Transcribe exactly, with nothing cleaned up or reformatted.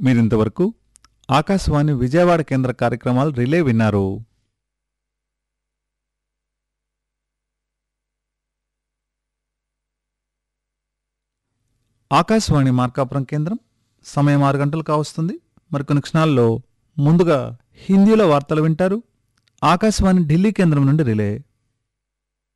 మీరింతవరకు ఆకాశవాణి విజయవాడ కేంద్ర కార్యక్రమాలు రిలే విన్నారు. ఆకాశవాణి మార్కాపురం కేంద్రం సమయం ఆరు గంటలు కావస్తుంది. మరికొన్ని క్షణాల్లో ముందుగా హిందీలో వార్తలు వింటారు. ఆకాశవాణి ఢిల్లీ కేంద్రం నుండి రిలే.